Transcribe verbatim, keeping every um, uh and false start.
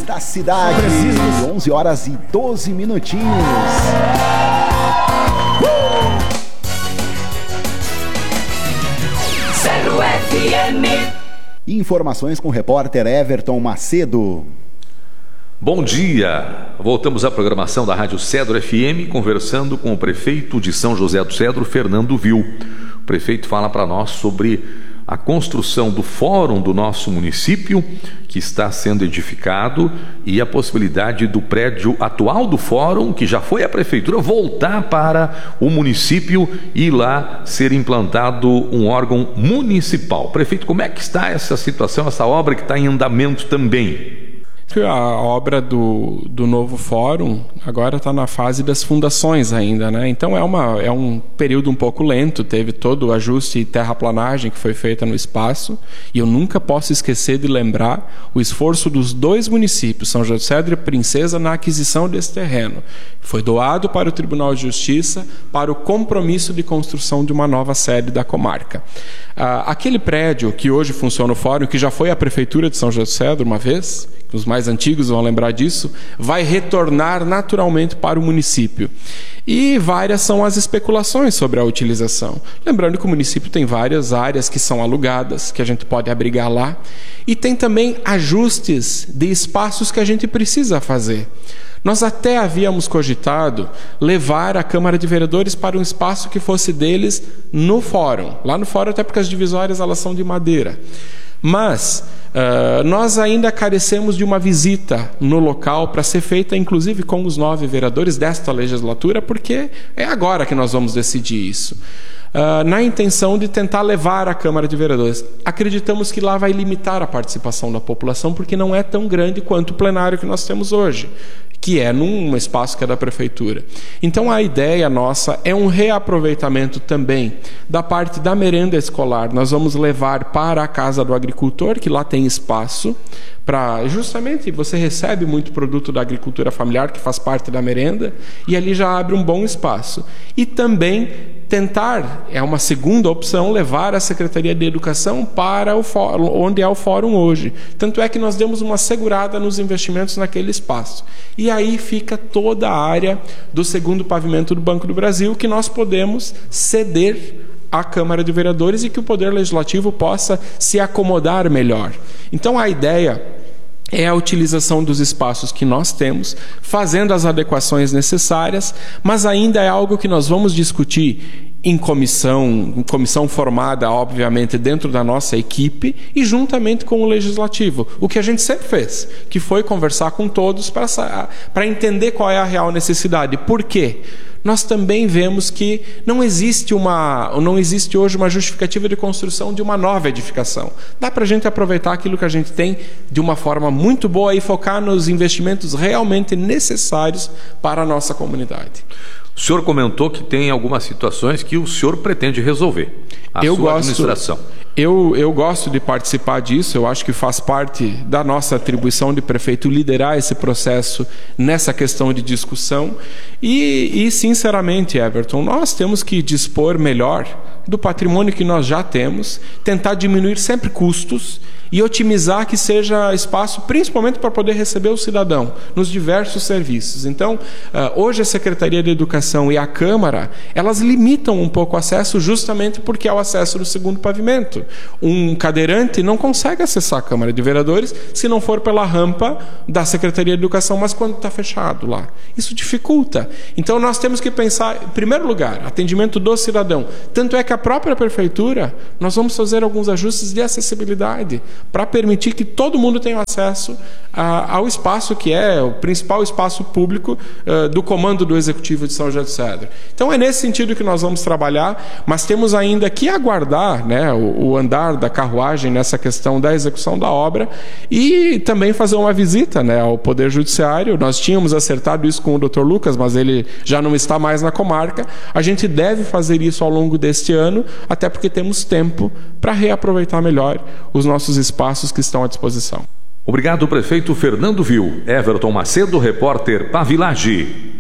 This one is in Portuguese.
da cidade. onze horas e doze minutinhos. Cedro F M. Informações com o repórter Everton Macedo. Bom dia! Voltamos à programação da Rádio Cedro F M, conversando com o prefeito de São José do Cedro, Fernando Vil. O prefeito fala para nós sobre a construção do fórum do nosso município, que está sendo edificado, e a possibilidade do prédio atual do fórum, que já foi a prefeitura, voltar para o município e lá ser implantado um órgão municipal. Prefeito, como é que está essa situação, essa obra que está em andamento também? A obra do, do novo fórum agora está na fase das fundações ainda, né? Então é, uma, é um período um pouco lento, teve todo o ajuste e terraplanagem que foi feita no espaço, e eu nunca posso esquecer de lembrar o esforço dos dois municípios, São José do Cedro e Princesa, na aquisição desse terreno. Foi doado para o Tribunal de Justiça para o compromisso de construção de uma nova sede da comarca. Ah, aquele prédio que hoje funciona o fórum, que já foi a Prefeitura de São José do Cedro uma vez, os mais antigos vão lembrar disso, vai retornar naturalmente para o município. E várias são as especulações sobre a utilização. Lembrando que o município tem várias áreas que são alugadas, que a gente pode abrigar lá, e tem também ajustes de espaços que a gente precisa fazer. Nós até havíamos cogitado levar a Câmara de Vereadores para um espaço que fosse deles no fórum. Lá no fórum, até porque as divisórias elas são de madeira. Mas uh, nós ainda carecemos de uma visita no local para ser feita, inclusive com os nove vereadores desta legislatura, porque é agora que nós vamos decidir isso. Uh, na intenção de tentar levar a Câmara de Vereadores. Acreditamos que lá vai limitar a participação da população, porque não é tão grande quanto o plenário que nós temos hoje, que é num espaço que é da Prefeitura. Então a ideia nossa é um reaproveitamento também da parte da merenda escolar. Nós vamos levar para a Casa do Agricultor, que lá tem espaço, para justamente você recebe muito produto da agricultura familiar, que faz parte da merenda, e ali já abre um bom espaço. E também tentar, é uma segunda opção, levar a Secretaria de Educação para o fórum, onde é o fórum hoje. Tanto é que nós demos uma segurada nos investimentos naquele espaço. E aí fica toda a área do segundo pavimento do Banco do Brasil, que nós podemos ceder à Câmara de Vereadores e que o Poder Legislativo possa se acomodar melhor. Então a ideia é a utilização dos espaços que nós temos, fazendo as adequações necessárias, mas ainda é algo que nós vamos discutir em comissão, em comissão formada, obviamente, dentro da nossa equipe e juntamente com o Legislativo. O que a gente sempre fez, que foi conversar com todos para, para entender qual é a real necessidade. Por quê? Nós também vemos que não existe, uma, não existe hoje uma justificativa de construção de uma nova edificação. Dá para a gente aproveitar aquilo que a gente tem de uma forma muito boa e focar nos investimentos realmente necessários para a nossa comunidade. O senhor comentou que tem algumas situações que o senhor pretende resolver. A eu sua gosto, administração. Eu, eu gosto de participar disso, eu acho que faz parte da nossa atribuição de prefeito liderar esse processo nessa questão de discussão. E, e, sinceramente, Everton, nós temos que dispor melhor do patrimônio que nós já temos, tentar diminuir sempre custos e otimizar que seja espaço principalmente para poder receber o cidadão nos diversos serviços. Então, hoje a Secretaria de Educação e a Câmara, elas limitam um pouco o acesso justamente porque é o acesso do segundo pavimento. Um cadeirante não consegue acessar a Câmara de Vereadores se não for pela rampa da Secretaria de Educação, mas quando está fechado lá. Isso dificulta. Então nós temos que pensar, em primeiro lugar, atendimento do cidadão. Tanto é que a própria Prefeitura, nós vamos fazer alguns ajustes de acessibilidade para permitir que todo mundo tenha acesso a, ao espaço que é o principal espaço público uh, do comando do Executivo de São José do Cedro. Então é nesse sentido que nós vamos trabalhar, mas temos ainda que aguardar, né, o, o andar da carruagem nessa questão da execução da obra e também fazer uma visita, né, ao Poder Judiciário. Nós tínhamos acertado isso com o doutor Lucas, mas ele já não está mais na comarca. A gente deve fazer isso ao longo deste ano, até porque temos tempo para reaproveitar melhor os nossos espaços que estão à disposição. Obrigado, prefeito Fernando Vil. Everton Macedo, repórter Pavilage.